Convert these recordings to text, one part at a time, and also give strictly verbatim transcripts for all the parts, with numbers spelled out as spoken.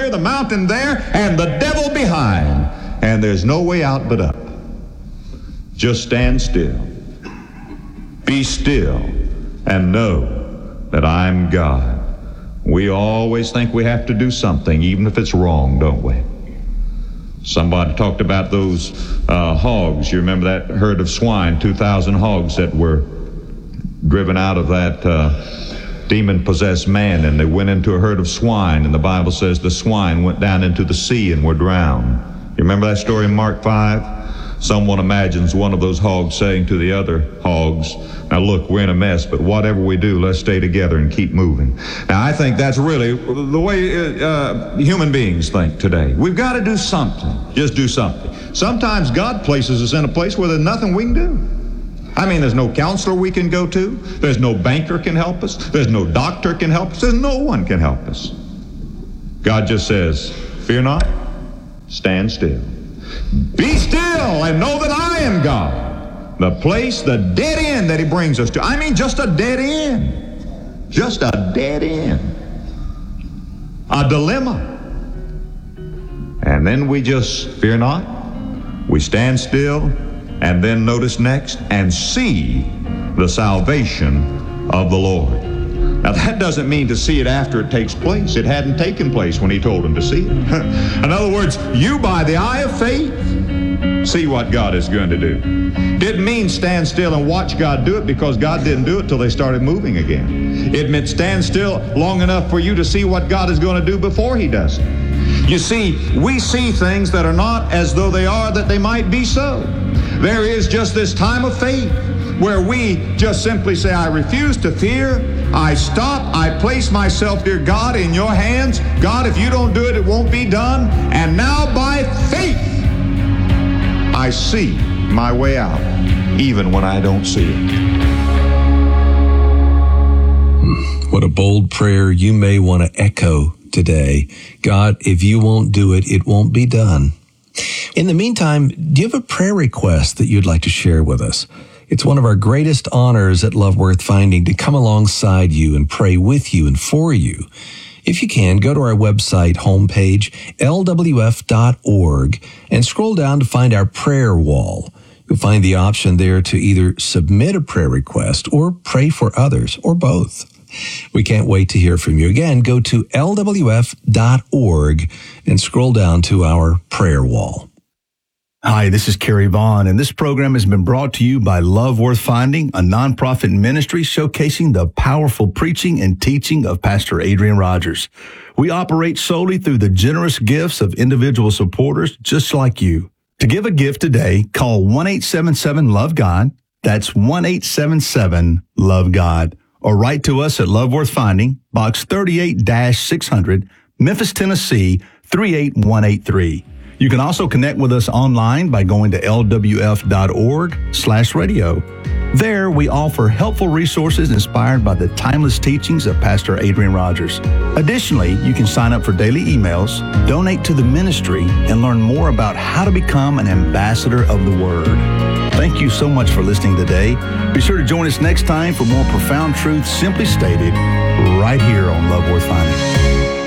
here, the mountain there, and the devil behind. And there's no way out but up. Just stand still. Be still and know that I'm God. We always think we have to do something, even if it's wrong, don't we? Somebody talked about those uh, hogs. You remember that herd of swine, two thousand hogs that were driven out of that uh, demon-possessed man, and they went into a herd of swine, and the Bible says the swine went down into the sea and were drowned. You remember that story in Mark five? Someone imagines one of those hogs saying to the other hogs, now look, we're in a mess, but whatever we do, let's stay together and keep moving. Now, I think that's really the way uh, human beings think today. We've got to do something. Just do something. Sometimes God places us in a place where there's nothing we can do. I mean, there's no counselor we can go to. There's no banker can help us. There's no doctor can help us. There's no one can help us. God just says, fear not, stand still. Be still and know that I am God. The place, the dead end that he brings us to. I mean, just a dead end. Just a dead end. A dilemma. And then we just fear not. We stand still and then notice next and see the salvation of the Lord. Now, that doesn't mean to see it after it takes place. It hadn't taken place when he told him to see it. In other words, you by the eye of faith see what God is going to do. Didn't mean stand still and watch God do it, because God didn't do it till they started moving again. It meant stand still long enough for you to see what God is going to do before he does it. You see, we see things that are not as though they are, that they might be so. There is just this time of faith where we just simply say, I refuse to fear. I stop. I place myself, dear God, in your hands. God, if you don't do it, it won't be done. And now by faith, I see my way out, even when I don't see it. What a bold prayer you may want to echo today. God, if you won't do it, it won't be done. In the meantime, do you have a prayer request that you'd like to share with us? It's one of our greatest honors at Love Worth Finding to come alongside you and pray with you and for you. If you can, go to our website homepage, L W F dot org, and scroll down to find our prayer wall. You'll find the option there to either submit a prayer request or pray for others, or both. We can't wait to hear from you. Again, go to L W F dot org and scroll down to our prayer wall. Hi, this is Kerry Vaughn, and this program has been brought to you by Love Worth Finding, a nonprofit ministry showcasing the powerful preaching and teaching of Pastor Adrian Rogers. We operate solely through the generous gifts of individual supporters just like you. To give a gift today, call one eight seven seven love God. That's one eight seven seven love God. Or write to us at Love Worth Finding, Box thirty-eight six hundred, Memphis, Tennessee, three eight one eight three. You can also connect with us online by going to L W F dot org slash radio. There, we offer helpful resources inspired by the timeless teachings of Pastor Adrian Rogers. Additionally, you can sign up for daily emails, donate to the ministry, and learn more about how to become an ambassador of the Word. Thank you so much for listening today. Be sure to join us next time for more profound truths simply stated right here on Love Worth Finding.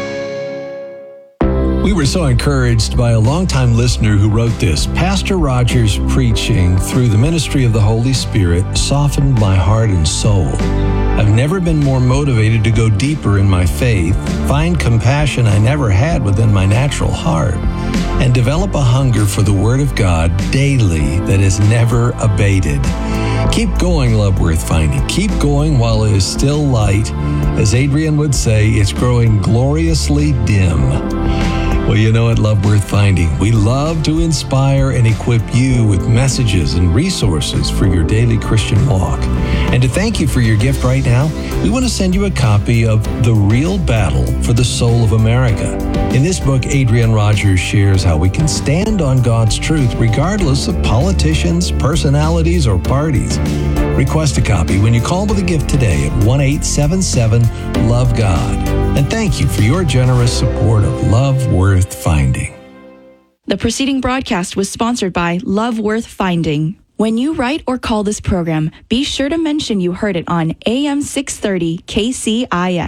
We were so encouraged by a longtime listener who wrote this. Pastor Rogers' preaching through the ministry of the Holy Spirit softened my heart and soul. I've never been more motivated to go deeper in my faith, find compassion I never had within my natural heart, and develop a hunger for the Word of God daily that is never abated. Keep going, Love Worth Finding. Keep going while it is still light. As Adrian would say, it's growing gloriously dim. Well, you know, at Love Worth Finding, we love to inspire and equip you with messages and resources for your daily Christian walk. And to thank you for your gift right now, we want to send you a copy of The Real Battle for the Soul of America. In this book, Adrian Rogers shares how we can stand on God's truth regardless of politicians, personalities, or parties. Request a copy when you call with a gift today at one eight seven seven love God. And thank you for your generous support of Love Worth Finding. The preceding broadcast was sponsored by Love Worth Finding. When you write or call this program, be sure to mention you heard it on A M six thirty K C I S.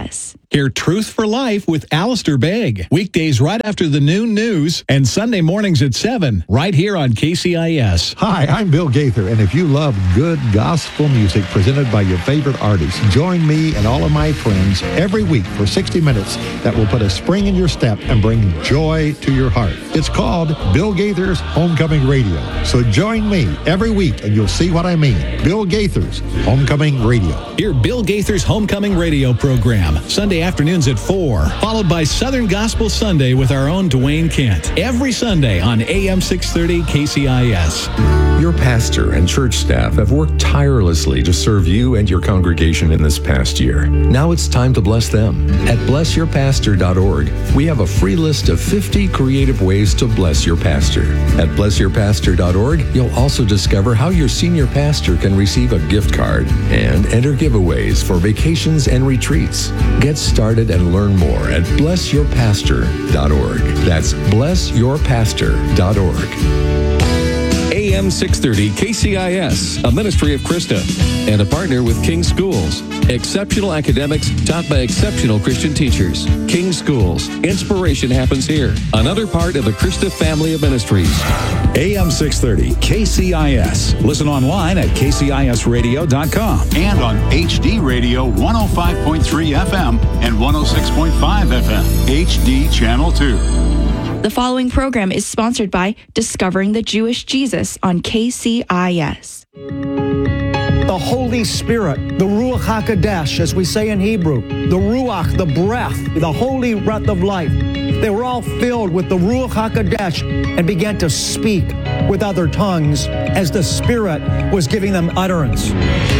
Hear Truth for Life with Alistair Begg. Weekdays right after the noon news and Sunday mornings at seven, right here on K C I S. Hi, I'm Bill Gaither, and if you love good gospel music presented by your favorite artists, join me and all of my friends every week for sixty minutes that will put a spring in your step and bring joy to your heart. It's called Bill Gaither's Homecoming Radio. So join me every week and you'll see what I mean. Bill Gaither's Homecoming Radio. Hear Bill Gaither's Homecoming Radio program, Sunday afternoons at four, followed by Southern Gospel Sunday with our own Dwayne Kent, every Sunday on A M six thirty K C I S. Your pastor and church staff have worked tirelessly to serve you and your congregation in this past year. Now it's time to bless them. At bless your pastor dot org, we have a free list of fifty creative ways to bless your pastor. At bless your pastor dot org, you'll also discover how your senior pastor can receive a gift card and enter giveaways for vacations and retreats. Get started and learn more at bless your pastor dot org. That's bless your pastor dot org. A M six thirty K C I S, a ministry of Krista, and a partner with King Schools. Exceptional academics taught by exceptional Christian teachers. King Schools. Inspiration happens here. Another part of the Krista family of ministries. A M six thirty K C I S. Listen online at K C I S radio dot com and on H D Radio one oh five point three F M and one oh six point five F M. H D Channel two. The following program is sponsored by Discovering the Jewish Jesus on K C I S. The Holy Spirit, the Ruach HaKodesh, as we say in Hebrew, the Ruach, the breath, the holy breath of life. They were all filled with the Ruach HaKodesh and began to speak with other tongues as the Spirit was giving them utterance.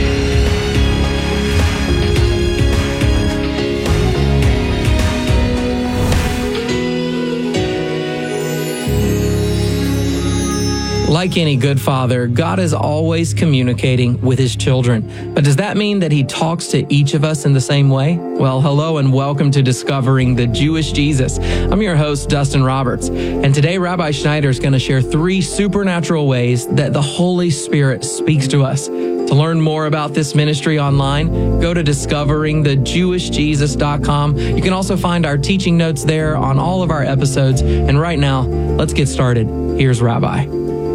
Like any good father, God is always communicating with his children. But does that mean that he talks to each of us in the same way? Well, hello and welcome to Discovering the Jewish Jesus. I'm your host, Dustin Roberts. And today, Rabbi Schneider is going to share three supernatural ways that the Holy Spirit speaks to us. To learn more about this ministry online, go to discovering the jewish jesus dot com. You can also find our teaching notes there on all of our episodes. And right now, let's get started. Here's Rabbi.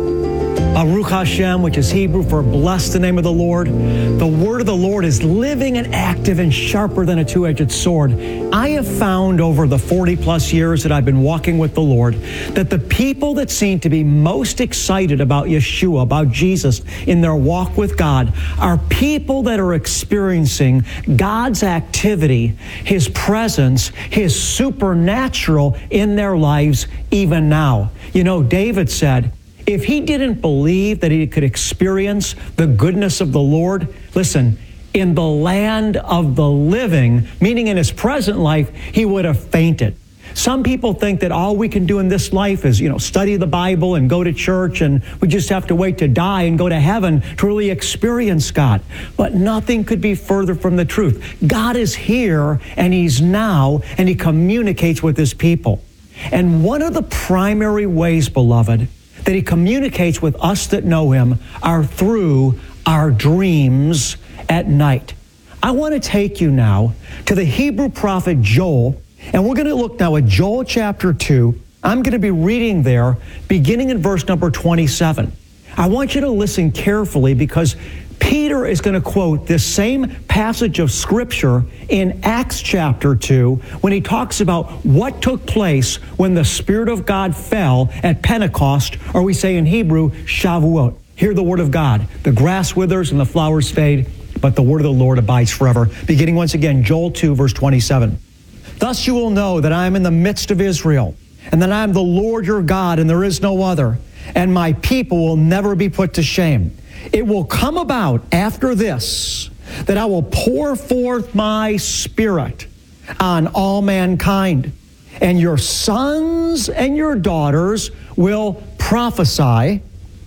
Baruch Hashem, which is Hebrew for bless the name of the Lord. The word of the Lord is living and active and sharper than a two-edged sword. I have found over the forty plus years that I've been walking with the Lord that the people that seem to be most excited about Yeshua, about Jesus in their walk with God, are people that are experiencing God's activity, His presence, His supernatural in their lives even now. You know, David said, if he didn't believe that he could experience the goodness of the Lord, listen, in the land of the living, meaning in his present life, he would have fainted. Some people think that all we can do in this life is, you know, study the Bible and go to church, and we just have to wait to die and go to heaven to really experience God. But nothing could be further from the truth. God is here, and He's now, and He communicates with His people. And one of the primary ways, beloved, that He communicates with us that know Him are through our dreams at night. I want to take you now to the Hebrew prophet Joel, and we're going to look now at Joel chapter two. I'm going to be reading there, beginning in verse number twenty-seven. I want you to listen carefully because Peter is going to quote this same passage of Scripture in Acts chapter two when he talks about what took place when the Spirit of God fell at Pentecost, or we say in Hebrew, Shavuot. Hear the word of God. The grass withers and the flowers fade, but the word of the Lord abides forever. Beginning once again, Joel two, verse twenty-seven. Thus you will know that I am in the midst of Israel, and that I am the Lord your God, and there is no other, and my people will never be put to shame. It will come about after this that I will pour forth my Spirit on all mankind, and your sons and your daughters will prophesy.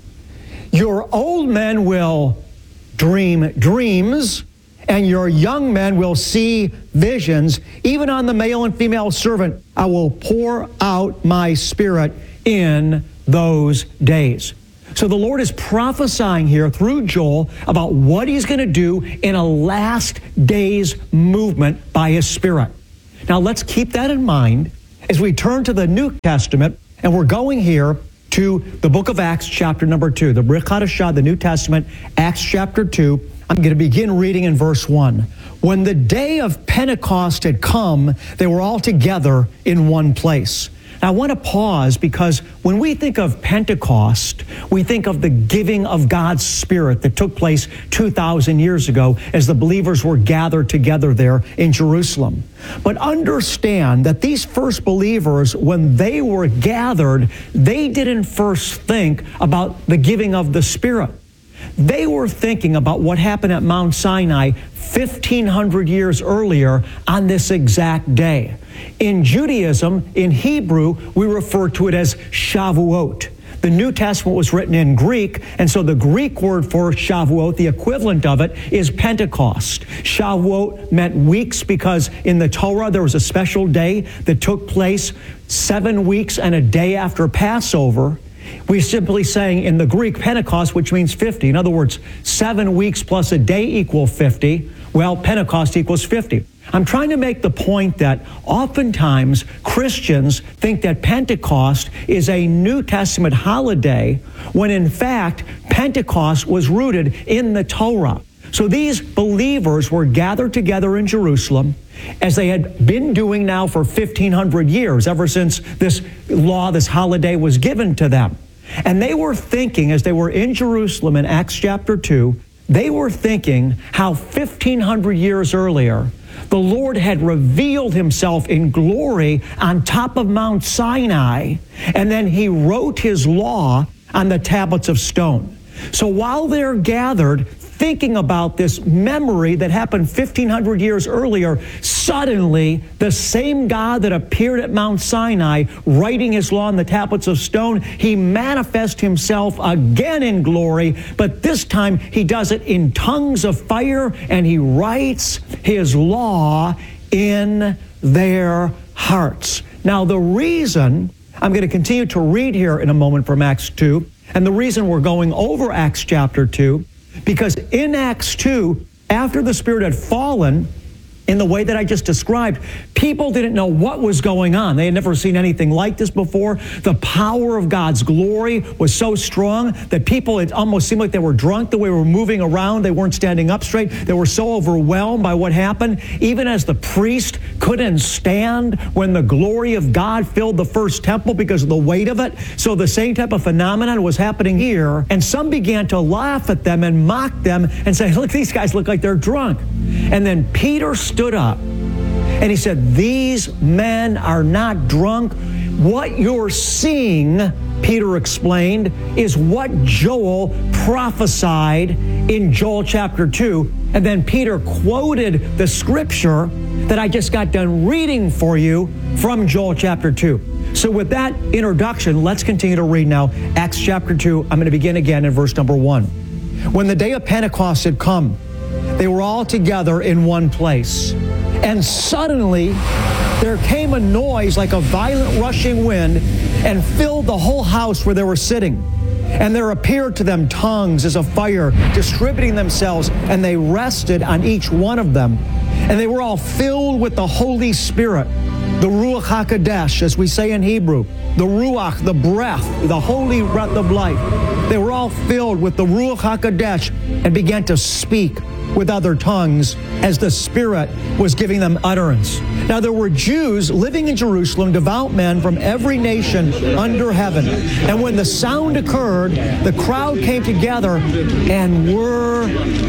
Your old men will dream dreams, and your young men will see visions. Even on the male and female servant, I will pour out my Spirit in those days. So the Lord is prophesying here through Joel about what He's going to do in a last days movement by His Spirit. Now let's keep that in mind as we turn to the New Testament, and we're going here to the book of Acts chapter number two, the Brit Hadashah, the New Testament, Acts chapter two. I'm going to begin reading in verse one. When the day of Pentecost had come, they were all together in one place. Now, I want to pause because when we think of Pentecost, we think of the giving of God's Spirit that took place two thousand years ago as the believers were gathered together there in Jerusalem. But understand that these first believers, when they were gathered, they didn't first think about the giving of the Spirit. They were thinking about what happened at Mount Sinai fifteen hundred years earlier on this exact day. In Judaism, in Hebrew, we refer to it as Shavuot. The New Testament was written in Greek, and so the Greek word for Shavuot, the equivalent of it, is Pentecost. Shavuot meant weeks because in the Torah there was a special day that took place seven weeks and a day after Passover. We're simply saying in the Greek Pentecost, which means fifty. In other words, seven weeks plus a day equal fifty. Well, Pentecost equals fifty. I'm trying to make the point that oftentimes Christians think that Pentecost is a New Testament holiday when in fact Pentecost was rooted in the Torah. So these believers were gathered together in Jerusalem as they had been doing now for fifteen hundred years, ever since this law, this holiday was given to them. And they were thinking, as they were in Jerusalem in Acts chapter two, they were thinking how fifteen hundred years earlier, the Lord had revealed himself in glory on top of Mount Sinai, and then he wrote his law on the tablets of stone. So while they're gathered, thinking about this memory that happened fifteen hundred years earlier, suddenly the same God that appeared at Mount Sinai writing his law on the tablets of stone, he manifests himself again in glory, but this time he does it in tongues of fire, and he writes his law in their hearts. Now the reason, I'm going to continue to read here in a moment from Acts two, and the reason we're going over Acts chapter two, because in Acts two, after the Spirit had fallen in the way that I just described, people didn't know what was going on. They had never seen anything like this before. The power of God's glory was so strong that people, it almost seemed like they were drunk the way they were moving around. They weren't standing up straight. They were so overwhelmed by what happened. Even as the priest couldn't stand when the glory of God filled the first temple because of the weight of it. So the same type of phenomenon was happening here. And some began to laugh at them and mock them and say, look, these guys look like they're drunk. And then Peter stood up and he said, these men are not drunk. What you're seeing, Peter explained, is what Joel prophesied in Joel chapter two. And then Peter quoted the scripture that I just got done reading for you from Joel chapter two. So with that introduction, let's continue to read now Acts chapter two. I'm going to begin again in verse number one. When the day of Pentecost had come, they were all together in one place. And suddenly there came a noise like a violent rushing wind and filled the whole house where they were sitting. And there appeared to them tongues as of fire, distributing themselves, and they rested on each one of them. And they were all filled with the Holy Spirit, the Ruach HaKodesh, as we say in Hebrew, the Ruach, the breath, the holy breath of life. They were all filled with the Ruach HaKodesh and began to speak with other tongues as the Spirit was giving them utterance. Now there were Jews living in Jerusalem, devout men from every nation under heaven. And when the sound occurred, the crowd came together and were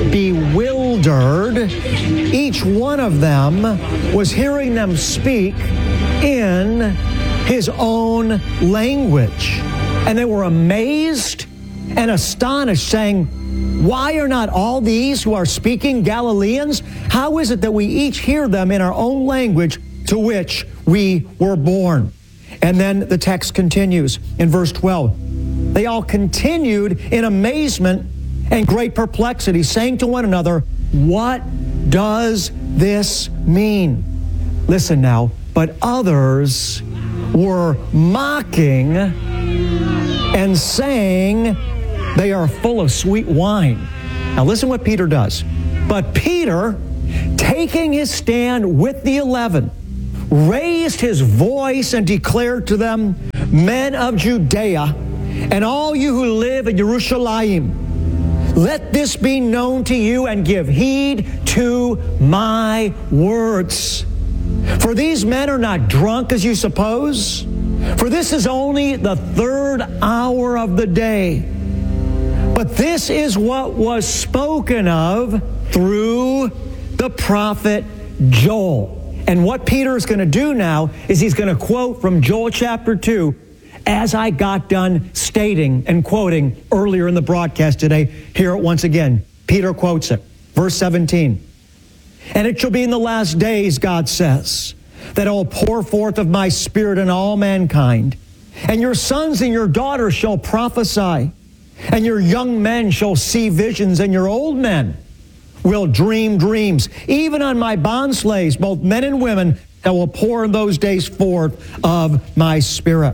bewildered. Each one of them was hearing them speak in his own language. And they were amazed and astonished, saying, why are not all these who are speaking Galileans? How is it that we each hear them in our own language to which we were born? And then the text continues in verse twelve. They all continued in amazement and great perplexity, saying to one another, what does this mean? Listen now, but others were mocking and saying, they are full of sweet wine. Now listen what Peter does. But Peter, taking his stand with the eleven, raised his voice and declared to them, Men of Judea, and all you who live in Jerusalem, let this be known to you and give heed to my words. For these men are not drunk as you suppose, for this is only the third hour of the day. But this is what was spoken of through the prophet Joel. And what Peter is going to do now is he's going to quote from Joel chapter two, as I got done stating and quoting earlier in the broadcast today. Hear it once again. Peter quotes it. Verse seventeen. And it shall be in the last days, God says, that I will pour forth of my Spirit on all mankind. And your sons and your daughters shall prophesy. And your young men shall see visions. And your old men will dream dreams. Even on my bondslaves, both men and women, that will pour in those days forth of my Spirit.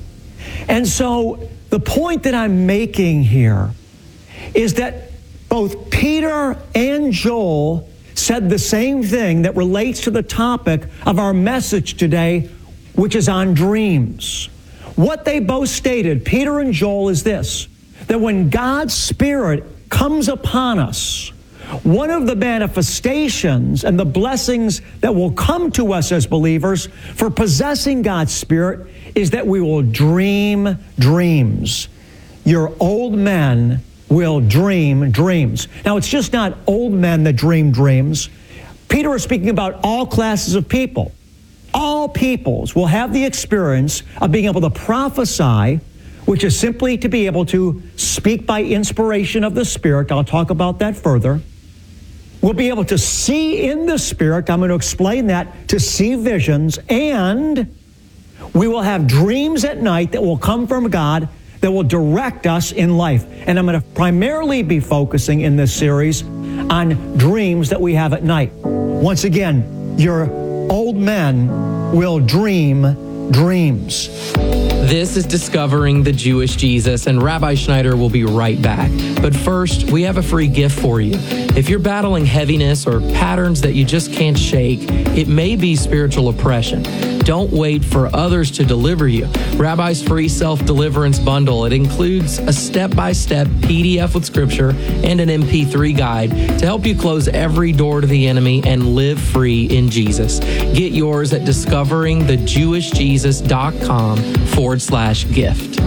And so the point that I'm making here is that both Peter and Joel said the same thing that relates to the topic of our message today, which is on dreams. What they both stated, Peter and Joel, is this, that when God's Spirit comes upon us, one of the manifestations and the blessings that will come to us as believers for possessing God's Spirit is that we will dream dreams. Your old men will dream dreams. Now, it's just not old men that dream dreams. Peter is speaking about all classes of people. All peoples will have the experience of being able to prophesy, which is simply to be able to speak by inspiration of the Spirit. I'll talk about that further. We'll be able to see in the Spirit. I'm going to explain that, to see visions. And we will have dreams at night that will come from God that will direct us in life. And I'm going to primarily be focusing in this series on dreams that we have at night. Once again, your old men will dream dreams. This is Discovering the Jewish Jesus, and Rabbi Schneider will be right back. But first, we have a free gift for you. If you're battling heaviness or patterns that you just can't shake, it may be spiritual oppression. Don't wait for others to deliver you. Rabbi's free self-deliverance bundle. It includes a step-by-step P D F with scripture and an M P three guide to help you close every door to the enemy and live free in Jesus. Get yours at discovering the jewish jesus dot com forward slash gift.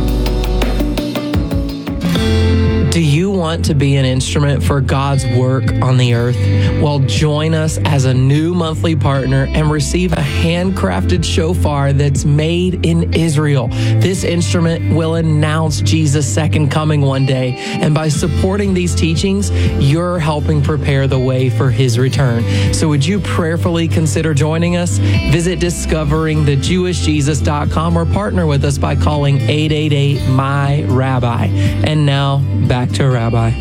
Do you want to be an instrument for God's work on the earth? Well, join us as a new monthly partner and receive a handcrafted shofar that's made in Israel. This instrument will announce Jesus' second coming one day, and by supporting these teachings, you're helping prepare the way for his return. So would you prayerfully consider joining us? Visit discovering the jewish jesus dot com or partner with us by calling eight eight eight M Y Rabbi. And now, back to Rabbi.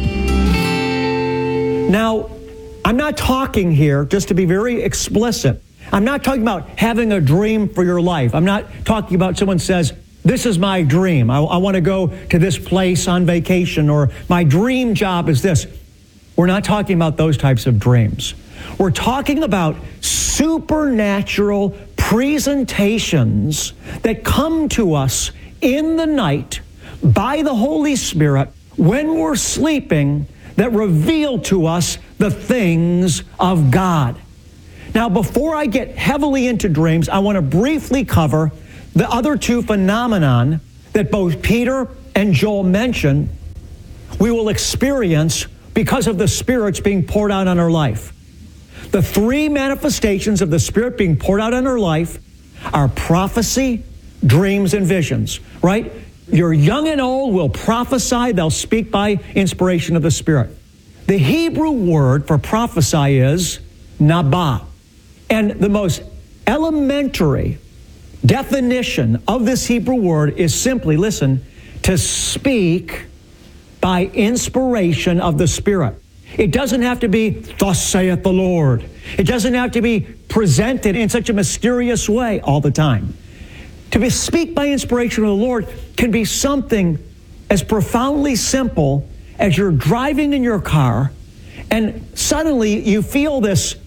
Now, I'm not talking here, just to be very explicit, I'm not talking about having a dream for your life. I'm not talking about someone says, this is my dream. I, I want to go to this place on vacation, or my dream job is this. We're not talking about those types of dreams. We're talking about supernatural presentations that come to us in the night by the Holy Spirit when we're sleeping, that reveal to us the things of God. Now, before I get heavily into dreams, I want to briefly cover the other two phenomenon that both Peter and Joel mention we will experience because of the Spirit's being poured out on our life. The three manifestations of the Spirit being poured out on our life are prophecy, dreams, and visions, right? Your young and old will prophesy. They'll speak by inspiration of the Spirit. The Hebrew word for prophesy is nabah. And the most elementary definition of this Hebrew word is simply, listen, to speak by inspiration of the Spirit. It doesn't have to be, thus saith the Lord. It doesn't have to be presented in such a mysterious way all the time. To be, speak by inspiration of the Lord can be something as profoundly simple as you're driving in your car and suddenly you feel this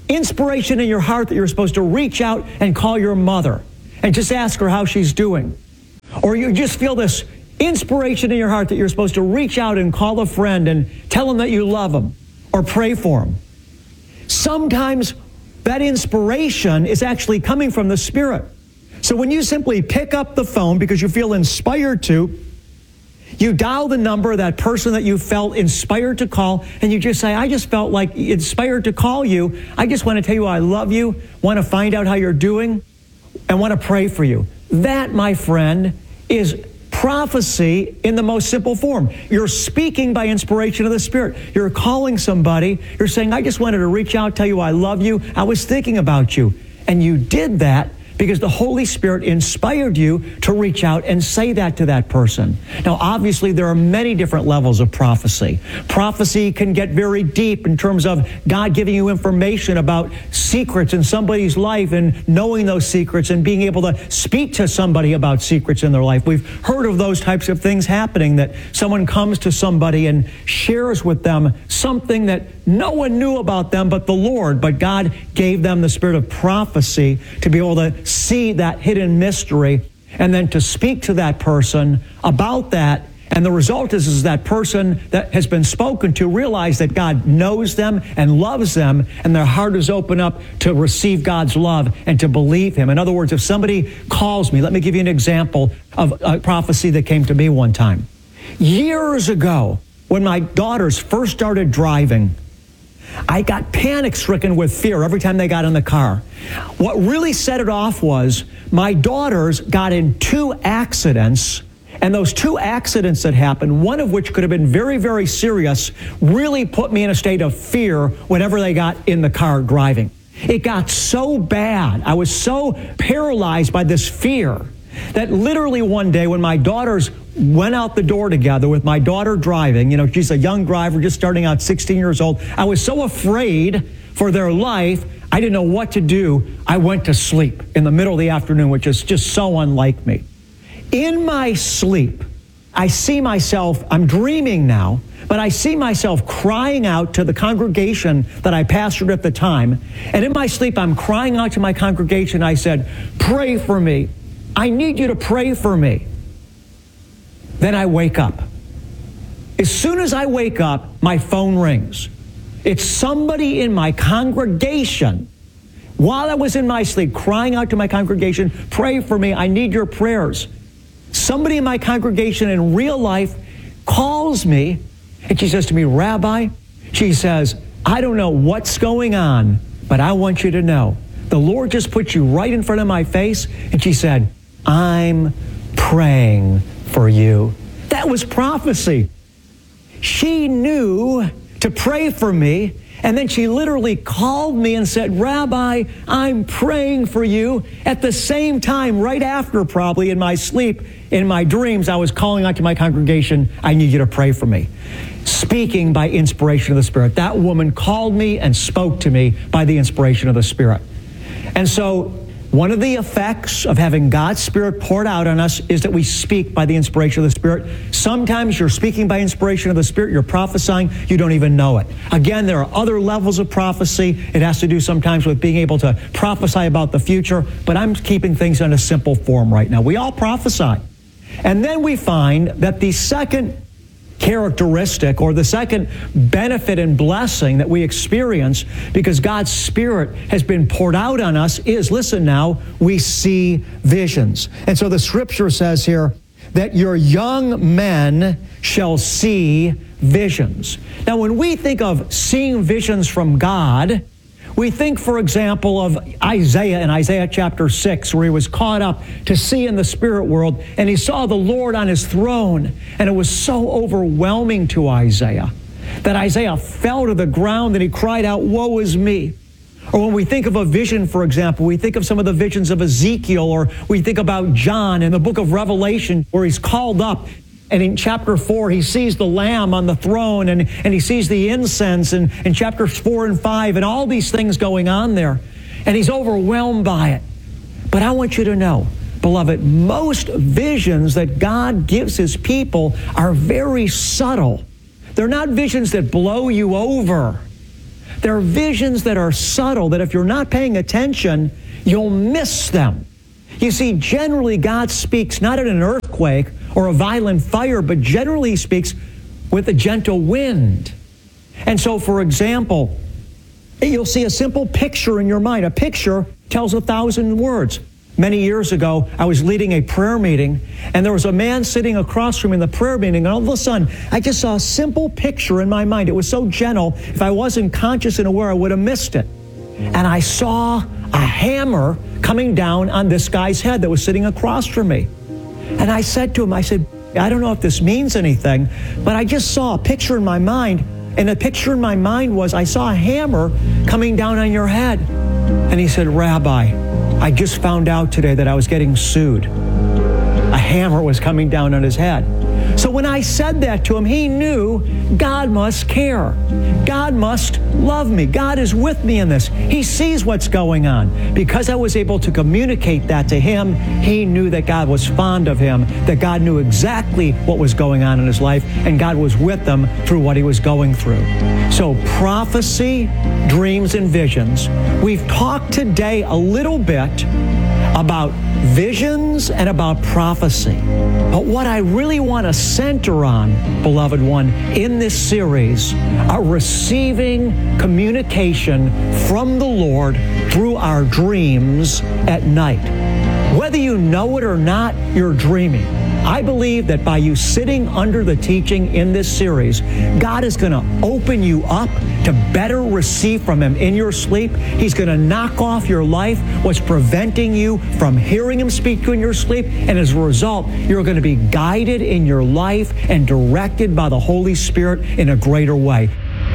inspiration in your heart that you're supposed to reach out and call your mother and just ask her how she's doing. Or you just feel this inspiration in your heart that you're supposed to reach out and call a friend and tell them that you love them or pray for them. Sometimes that inspiration is actually coming from the Spirit. So when you simply pick up the phone because you feel inspired to, you dial the number of that person that you felt inspired to call, and you just say, I just felt like inspired to call you. I just want to tell you I love you, want to find out how you're doing, and want to pray for you. That, my friend, is prophecy in the most simple form. You're speaking by inspiration of the Spirit. You're calling somebody. You're saying, I just wanted to reach out, tell you I love you. I was thinking about you. And you did that because the Holy Spirit inspired you to reach out and say that to that person. Now, obviously, there are many different levels of prophecy. Prophecy can get very deep in terms of God giving you information about secrets in somebody's life and knowing those secrets and being able to speak to somebody about secrets in their life. We've heard of those types of things happening, that someone comes to somebody and shares with them something that no one knew about them but the Lord, but God gave them the spirit of prophecy to be able to see that hidden mystery and then to speak to that person about that. And the result is, is that person that has been spoken to realize that God knows them and loves them, and their heart is open up to receive God's love and to believe Him. In other words, if somebody calls me, let me give you an example of a prophecy that came to me one time. Years ago, when my daughters first started driving, I got panic-stricken with fear every time they got in the car. What really set it off was my daughters got in two accidents, and those two accidents that happened, one of which could have been very, very serious, really put me in a state of fear whenever they got in the car driving. It got so bad. I was so paralyzed by this fear that literally one day when my daughters went out the door together, with my daughter driving, you know, she's a young driver, just starting out, sixteen years old. I was so afraid for their life, I didn't know what to do. I went to sleep in the middle of the afternoon, which is just so unlike me. In my sleep, I see myself, I'm dreaming now, but I see myself crying out to the congregation that I pastored at the time. And in my sleep, I'm crying out to my congregation. I said, pray for me. I need you to pray for me. Then I wake up. As soon as I wake up, my phone rings. It's somebody in my congregation. While I was in my sleep, crying out to my congregation, pray for me, I need your prayers. Somebody in my congregation in real life calls me, and she says to me, Rabbi, she says, I don't know what's going on, but I want you to know, the Lord just put you right in front of my face, and she said, I'm praying for you. That was prophecy. She knew to pray for me, and then she literally called me and said, Rabbi, I'm praying for you. At the same time, right after probably in my sleep, in my dreams, I was calling out to my congregation, I need you to pray for me. Speaking by inspiration of the Spirit. That woman called me and spoke to me by the inspiration of the Spirit. And so one of the effects of having God's Spirit poured out on us is that we speak by the inspiration of the Spirit. Sometimes you're speaking by inspiration of the Spirit, you're prophesying, you don't even know it. Again, there are other levels of prophecy. It has to do sometimes with being able to prophesy about the future, but I'm keeping things in a simple form right now. We all prophesy. And then we find that the second characteristic, or the second benefit and blessing that we experience because God's Spirit has been poured out on us is, listen now, we see visions. And so the scripture says here that your young men shall see visions. Now, when we think of seeing visions from God, we think, for example, of Isaiah in Isaiah chapter six, where he was caught up to see in the spirit world, and he saw the Lord on his throne, and it was so overwhelming to Isaiah that Isaiah fell to the ground and he cried out, woe is me. Or when we think of a vision, for example, we think of some of the visions of Ezekiel, or we think about John in the book of Revelation, where he's called up. And in chapter four, he sees the Lamb on the throne, and, and he sees the incense, and in chapters four and five, and all these things going on there. And he's overwhelmed by it. But I want you to know, beloved, most visions that God gives his people are very subtle. They're not visions that blow you over. There are visions that are subtle that if you're not paying attention, you'll miss them. You see, generally God speaks not in an earthquake or a violent fire, but generally He speaks with a gentle wind. And so, for example, you'll see a simple picture in your mind. A picture tells a thousand words. Many years ago, I was leading a prayer meeting, and there was a man sitting across from me in the prayer meeting, and all of a sudden, I just saw a simple picture in my mind. It was so gentle, if I wasn't conscious and aware, I would have missed it. And I saw a hammer coming down on this guy's head that was sitting across from me. And I said to him, I said, I don't know if this means anything, but I just saw a picture in my mind, and the picture in my mind was I saw a hammer coming down on your head. And he said, Rabbi, I just found out today that I was getting sued. A hammer was coming down on his head. So when I said that to him, he knew God must care. God must love me. God is with me in this. He sees what's going on. Because I was able to communicate that to him, he knew that God was fond of him, that God knew exactly what was going on in his life, and God was with him through what he was going through. So prophecy, dreams, and visions. We've talked today a little bit about visions and about prophecy. But what I really want to center on, beloved one, in this series are receiving communication from the Lord through our dreams at night. Whether you know it or not, you're dreaming. I believe that by you sitting under the teaching in this series, God is going to open you up to better receive from Him in your sleep. He's going to knock off your life what's preventing you from hearing Him speak to you in your sleep. And as a result, you're going to be guided in your life and directed by the Holy Spirit in a greater way.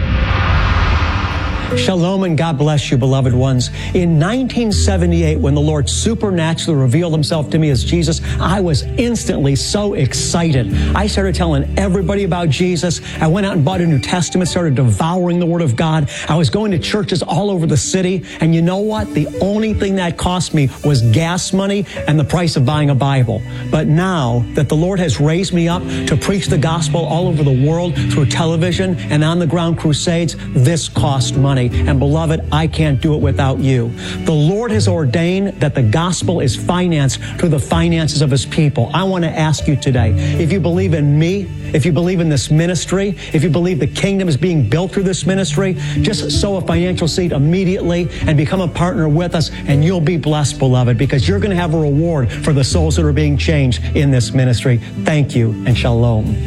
Shalom and God bless you, beloved ones. In nineteen seventy-eight, when the Lord supernaturally revealed Himself to me as Jesus, I was instantly so excited. I started telling everybody about Jesus. I went out and bought a New Testament, started devouring the Word of God. I was going to churches all over the city. And you know what? The only thing that cost me was gas money and the price of buying a Bible. But now that the Lord has raised me up to preach the gospel all over the world through television and on-the-ground crusades, this cost money. And beloved, I can't do it without you. The Lord has ordained that the gospel is financed through the finances of His people. I want to ask you today, if you believe in me, if you believe in this ministry, if you believe the kingdom is being built through this ministry, just sow a financial seed immediately and become a partner with us, and you'll be blessed, beloved, because you're going to have a reward for the souls that are being changed in this ministry. Thank you, and shalom.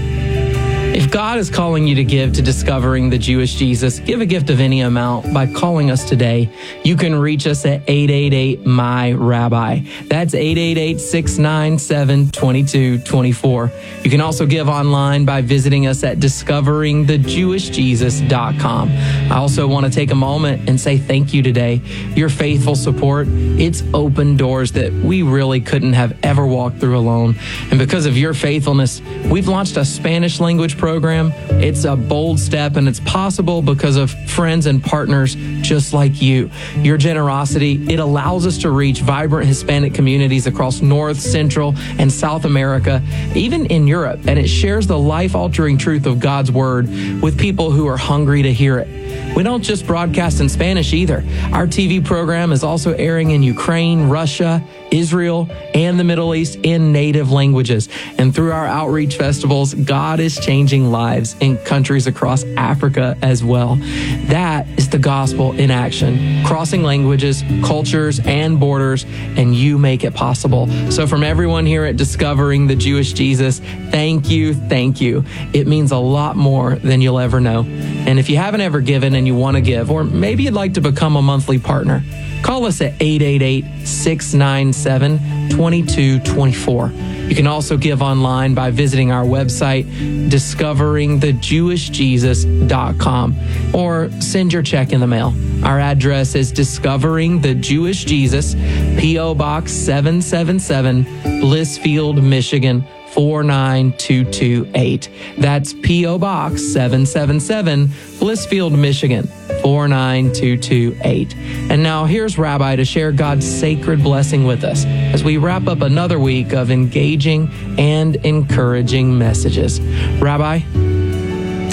If God is calling you to give to Discovering the Jewish Jesus, give a gift of any amount by calling us today. You can reach us at eight eight eight, M Y, Rabbi. That's eight eight eight, six nine seven, two two two four. You can also give online by visiting us at discovering the jewish jesus dot com. I also want to take a moment and say thank you today. Your faithful support, it's opened doors that we really couldn't have ever walked through alone. And because of your faithfulness, we've launched a Spanish language program. It's a bold step, and it's possible because of friends and partners just like you. Your generosity, it allows us to reach vibrant Hispanic communities across North, Central, and South America, even in Europe, and it shares the life-altering truth of God's Word with people who are hungry to hear it. We don't just broadcast in Spanish either. Our T V program is also airing in Ukraine, Russia, Israel, and the Middle East in native languages. And through our outreach festivals, God is changing lives in countries across Africa as well. That is the gospel in action, crossing languages, cultures, and borders, and you make it possible. So from everyone here at Discovering the Jewish Jesus, thank you, thank you. It means a lot more than you'll ever know. And if you haven't ever given and you want to give, or maybe you'd like to become a monthly partner, call us at eight eight eight, six nine seven, two two two four. You can also give online by visiting our website, discovering the jewish jesus dot com, or send your check in the mail. Our address is Discovering the Jewish Jesus, P O Box seven seven seven, Blissfield, Michigan, four nine two two eight. That's P O Box seven seven seven, Blissfield, Michigan, four nine two two eight. And now here's Rabbi to share God's sacred blessing with us as we wrap up another week of engaging and encouraging messages. Rabbi? The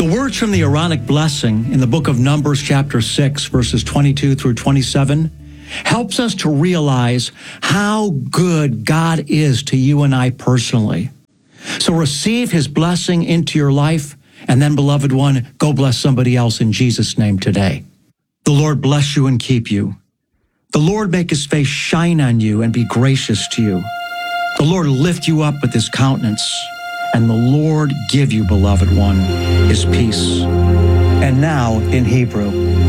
The words from the Aaronic blessing in the book of Numbers chapter six, verses twenty-two through twenty-seven, helps us to realize how good God is to you and I personally. So receive his blessing into your life, and then, beloved one, go bless somebody else in Jesus' name today. The Lord bless you and keep you. The Lord make his face shine on you and be gracious to you. The Lord lift you up with his countenance, and the Lord give you, beloved one, his peace. And now, in Hebrew,